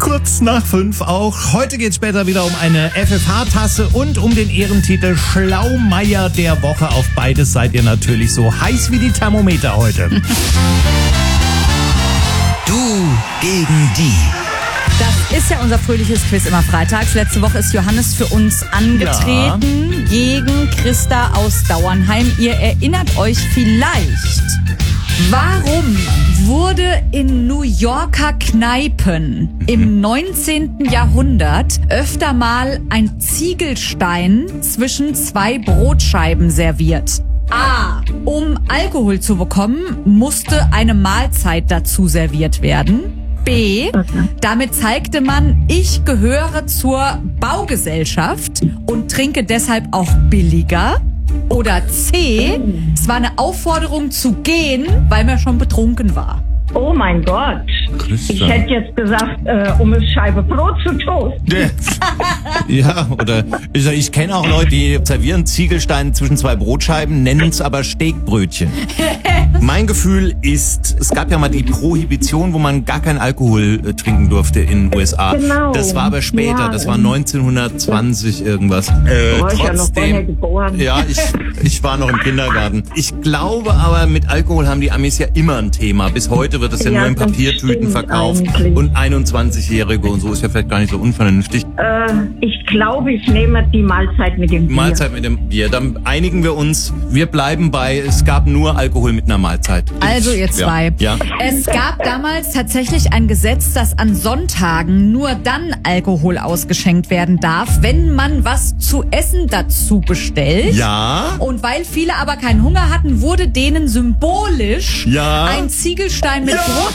Kurz nach 5 auch. Heute geht es später wieder um eine FFH-Tasse und um den Ehrentitel Schlaumeier der Woche. Auf beides seid ihr natürlich so heiß wie die Thermometer heute. Du gegen die. Das ist ja unser fröhliches Quiz immer freitags. Letzte Woche ist Johannes für uns angetreten gegen Christa aus Dauernheim. Ihr erinnert euch vielleicht. Warum wurde in New Yorker Kneipen im 19. Jahrhundert öfter mal ein Ziegelstein zwischen zwei Brotscheiben serviert? A. Um Alkohol zu bekommen, musste eine Mahlzeit dazu serviert werden. B. Damit zeigte man, ich gehöre zur Baugesellschaft und trinke deshalb auch billiger. Oder C. Es war eine Aufforderung zu gehen, weil man schon betrunken war. Oh mein Gott. Christa. Ich hätte jetzt gesagt, um eine Scheibe Brot zu toasten. Ja, oder ich kenne auch Leute, die servieren Ziegelsteine zwischen zwei Brotscheiben, nennen es aber Steakbrötchen. Mein Gefühl ist, es gab ja mal die Prohibition, wo man gar keinen Alkohol trinken durfte in den USA. Genau. Das war aber später, Ja. das war 1920 irgendwas. War ich ja noch vorher geboren. Ja, ich war noch im Kindergarten. Ich glaube aber, mit Alkohol haben die Amis ja immer ein Thema. Bis heute wird es ja Ja, nur in das Papiertüten stimmt verkauft. eigentlich. Und 21-Jährige und so ist ja vielleicht gar nicht so unvernünftig. Ich glaube, ich nehme die Mahlzeit mit dem Bier. Mahlzeit mit dem Bier. Dann einigen wir uns. Wir bleiben bei, es gab nur Alkohol mit einer Mahlzeit. Also ihr zwei. Ja. Es gab damals tatsächlich ein Gesetz, dass an Sonntagen nur dann Alkohol ausgeschenkt werden darf, wenn man was zu essen dazu bestellt. Ja. Und weil viele aber keinen Hunger hatten, wurde denen symbolisch Ja. ein Ziegelstein mit Brot